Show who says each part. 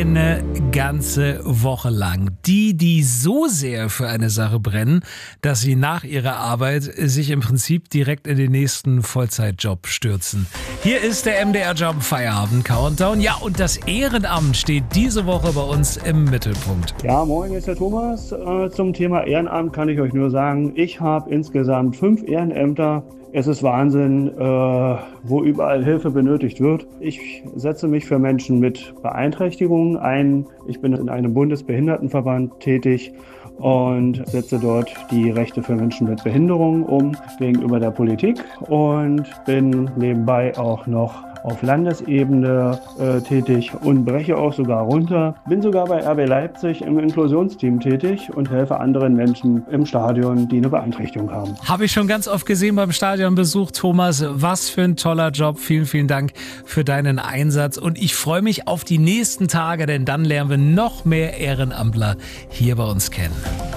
Speaker 1: eine ganze Woche lang. Die so sehr für eine Sache brennen, dass sie nach ihrer Arbeit sich im Prinzip direkt in den nächsten Vollzeitjob stürzen. Hier ist der MDR Job Feierabend Countdown. Ja, und das Ehrenamt steht diese Woche bei uns im Mittelpunkt.
Speaker 2: Ja, moin, hier ist der Thomas. Zum Thema Ehrenamt kann ich euch nur sagen, ich habe insgesamt 5 Ehrenämter. Es ist Wahnsinn, wo überall Hilfe benötigt wird. Ich setze mich für Menschen mit Beeinträchtigungen ein. Ich bin in einem Bundesbehindertenverband tätig und setze dort die Rechte für Menschen mit Behinderungen um gegenüber der Politik und bin nebenbei auch noch auf Landesebene tätig und breche auch sogar runter. Bin sogar bei RB Leipzig im Inklusionsteam tätig und helfe anderen Menschen im Stadion, die eine Beeinträchtigung haben.
Speaker 1: Habe ich schon ganz oft gesehen beim Stadionbesuch, Thomas. Was für ein toller Job. Vielen, vielen Dank für deinen Einsatz. Und ich freue mich auf die nächsten Tage, denn dann lernen wir noch mehr Ehrenamtler hier bei uns kennen.